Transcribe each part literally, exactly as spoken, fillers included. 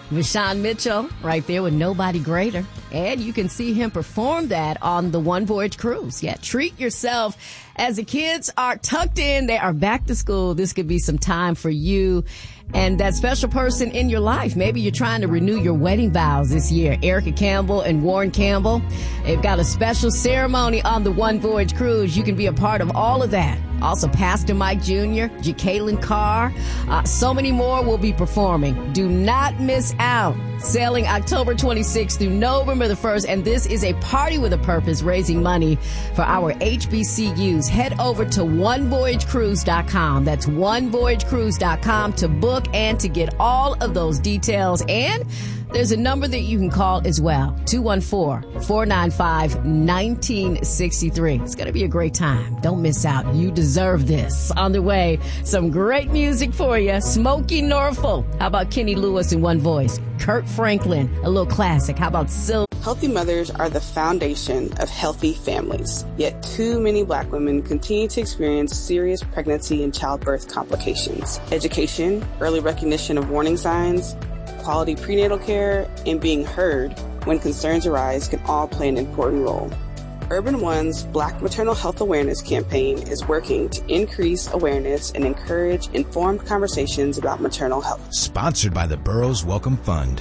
Vashawn Mitchell right there with Nobody Greater. And you can see him perform that on the One Voyage Cruise. Yeah, treat yourself. As the kids are tucked in, they are back to school. This could be some time for you and that special person in your life. Maybe you're trying to renew your wedding vows this year. Erica Campbell and Warren Campbell, they've got a special ceremony on the One Voyage Cruise. You can be a part of all of that. Also, Pastor Mike Junior, Jacqueline Carr, uh, so many more will be performing. Do not miss out. Sailing October twenty-sixth through November the first, and this is a party with a purpose, raising money for our H B C Us. Head over to one voyage cruise dot com. That's one voyage cruise dot com to book and to get all of those details. And there's a number that you can call as well, two one four, four nine five, one nine six three. It's going to be a great time. Don't miss out. You deserve this. On the way, some great music for you. Smokey Norfolk. How about Kenny Lewis in one voice? Kurt Franklin, a little classic. How about Sil? Healthy mothers are the foundation of healthy families. Yet too many Black women continue to experience serious pregnancy and childbirth complications. Education, early recognition of warning signs, quality prenatal care, and being heard when concerns arise can all play an important role. Urban One's Black Maternal Health Awareness campaign is working to increase awareness and encourage informed conversations about maternal health. Sponsored by the Burroughs Welcome Fund.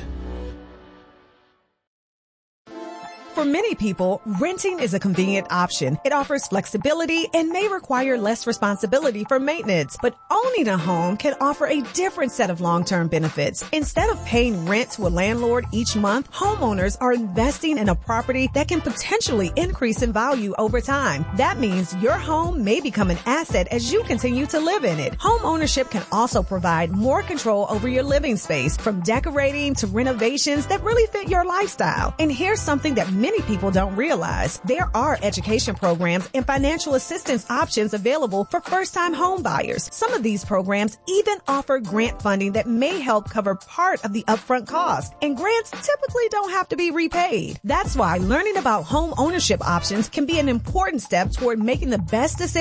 For many people, renting is a convenient option. It offers flexibility and may require less responsibility for maintenance. But owning a home can offer a different set of long-term benefits. Instead of paying rent to a landlord each month, homeowners are investing in a property that can potentially increase in value over time. That means your home may become an asset as you continue to live in it. Home ownership can also provide more control over your living space, from decorating to renovations that really fit your lifestyle. And here's something that many Many people don't realize. There are education programs and financial assistance options available for first-time home buyers. Some of these programs even offer grant funding that may help cover part of the upfront cost. And grants typically don't have to be repaid. That's why learning about home ownership options can be an important step toward making the best decision